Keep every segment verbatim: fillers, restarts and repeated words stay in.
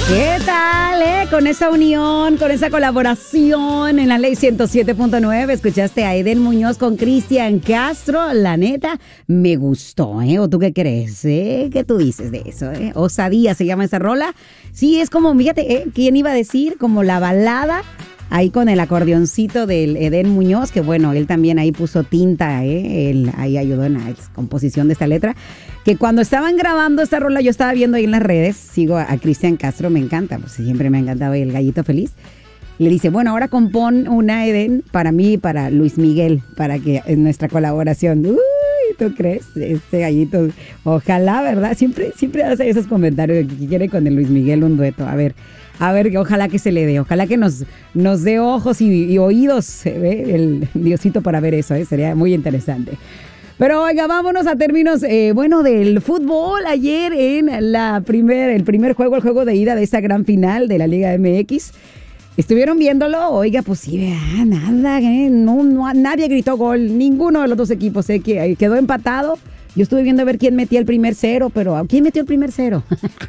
¿Qué tal, eh? Con esa unión, con esa colaboración en la Ley ciento siete punto nueve, escuchaste a Eden Muñoz con Cristian Castro. La neta, me gustó, ¿eh? ¿O tú qué crees? ¿Eh? ¿Qué tú dices de eso, eh? Osadía se llama esa rola. Sí, es como, fíjate, ¿eh? ¿Quién iba a decir? Como la balada. Ahí con el acordeoncito del Eden Muñoz, que bueno, él también ahí puso tinta, ¿eh? Él ahí ayudó en la composición de esta letra. Que cuando estaban grabando esta rola, yo estaba viendo ahí en las redes, sigo a, a Cristian Castro, me encanta, pues siempre me ha encantado el gallito feliz. Le dice, bueno, ahora compón una Eden para mí y para Luis Miguel, para que en nuestra colaboración. Uy, ¿tú crees? Este gallito, ojalá, ¿verdad? Siempre, siempre hace esos comentarios de que quiere con el Luis Miguel un dueto. A ver. A ver, ojalá que se le dé, ojalá que nos, nos dé ojos y, y oídos, ¿eh? El Diosito para ver eso, ¿eh? Sería muy interesante. Pero oiga, vámonos a términos, eh, bueno, del fútbol. Ayer en la primer, el primer juego, el juego de ida de esa gran final de la Liga M X. ¿Estuvieron viéndolo? Oiga, pues sí, vea, nada, ¿eh? no, no, nadie gritó gol, ninguno de los dos equipos, ¿eh? Que quedó empatado. Yo estuve viendo a ver quién metía el primer cero, pero ¿quién metió el primer cero?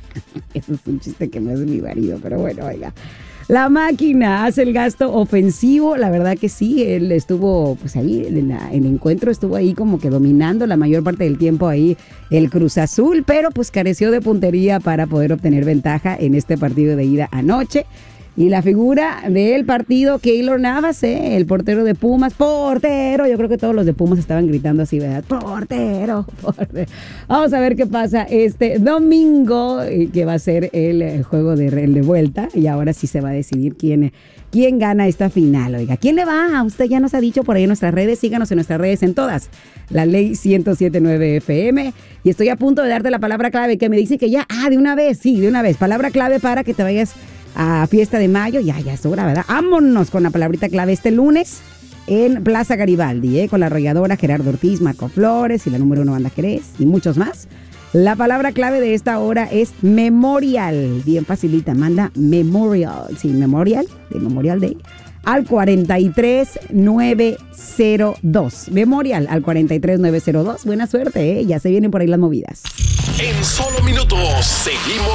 Eso es un chiste que me hace mi marido, pero bueno, oiga. La máquina hace el gasto ofensivo, la verdad que sí, él estuvo pues ahí, en la, el encuentro estuvo ahí como que dominando la mayor parte del tiempo ahí el Cruz Azul, pero pues careció de puntería para poder obtener ventaja en este partido de ida anoche. Y la figura del partido, Keylor Navas, ¿eh? El portero de Pumas, ¡portero! Yo creo que todos los de Pumas estaban gritando así, ¿verdad? ¡Portero! ¡Portero! Vamos a ver qué pasa este domingo, que va a ser el juego de, el de vuelta. Y ahora sí se va a decidir quién, quién gana esta final. Oiga, ¿quién le va? Usted ya nos ha dicho por ahí en nuestras redes. Síganos en nuestras redes en todas. La Ley ciento siete punto nueve F M. Y estoy a punto de darte la palabra clave que me dice que ya, ah, de una vez, sí, de una vez. Palabra clave para que te vayas a Fiesta de Mayo, ya, ya es hora, ¿verdad? Vámonos con la palabrita clave este lunes en Plaza Garibaldi, ¿eh? Con la arrolladora Gerardo Ortiz, Marco Flores y la número uno Banda Jerez y muchos más. La palabra clave de esta hora es memorial, bien facilita, manda memorial, sí, memorial, de Memorial Day, al cuarenta y tres nueve cero dos, memorial al cuarenta y tres nueve cero dos, buena suerte, ¿eh? Ya se vienen por ahí las movidas. En solo minutos seguimos